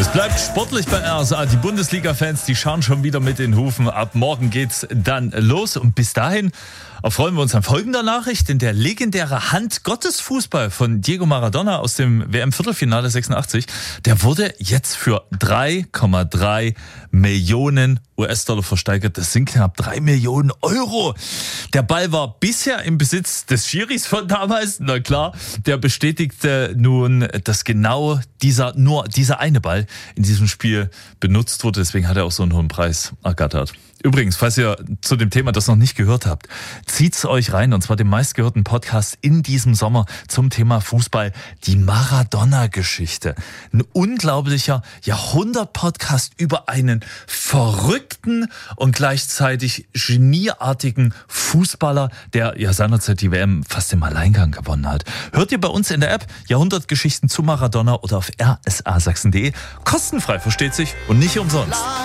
Es bleibt sportlich bei RSA. Die Bundesliga-Fans, die schauen schon wieder mit den Hufen. Ab morgen geht's dann los. Und bis dahin erfreuen wir uns an folgender Nachricht, denn der legendäre Hand-Gottes-Fußball von Diego Maradona aus dem WM-Viertelfinale 86, der wurde jetzt für 3,3 Millionen US-Dollar versteigert. Das sind knapp 3 Millionen Euro. Der Ball war bisher im Besitz des Schiris von damals. Na klar, der bestätigte nun, dass genau dieser eine Ball in diesem Spiel benutzt wurde. Deswegen hat er auch so einen hohen Preis ergattert. Übrigens, falls ihr zu dem Thema das noch nicht gehört habt, zieht's euch rein, und zwar den meistgehörten Podcast in diesem Sommer zum Thema Fußball, die Maradona-Geschichte. Ein unglaublicher Jahrhundert-Podcast über einen verrückten und gleichzeitig genieartigen Fußballer, der ja seinerzeit die WM fast im Alleingang gewonnen hat. Hört ihr bei uns in der App Jahrhundertgeschichten zu Maradona oder auf rsasachsen.de. Kostenfrei, versteht sich, und nicht umsonst.